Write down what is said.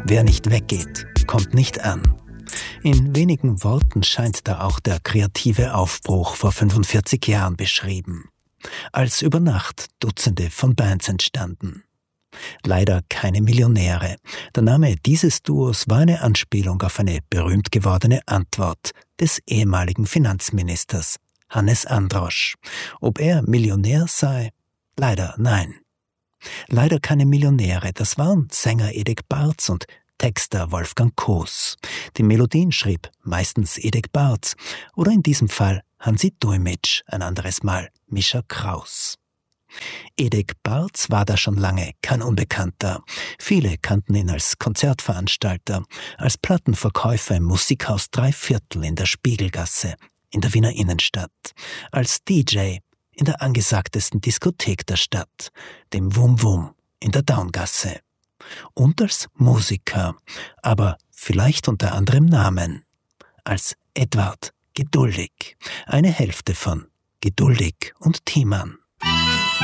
Wer nicht weggeht, kommt nicht an. In wenigen Worten scheint da auch der kreative Aufbruch vor 45 Jahren beschrieben. Als über Nacht Dutzende von Bands entstanden. Leider keine Millionäre. Der Name dieses Duos war eine Anspielung auf eine berühmt gewordene Antwort des ehemaligen Finanzministers Hannes Androsch. Ob er Millionär sei? Leider nein. Leider keine Millionäre, das waren Sänger Edek Barz und Texter Wolfgang Koos. Die Melodien schrieb meistens Edek Barz oder in diesem Fall Hansi Dujmic, ein anderes Mal Mischa Kraus. Edek Barz war da schon lange kein Unbekannter. Viele kannten ihn als Konzertveranstalter, als Plattenverkäufer im Musikhaus Dreiviertel in der Spiegelgasse, in der Wiener Innenstadt, als DJ in der angesagtesten Diskothek der Stadt, dem Wum Wum in der Daungasse. Und als Musiker, aber vielleicht unter anderem Namen, als Edward Geduldig, eine Hälfte von Geduldig und Thiemann.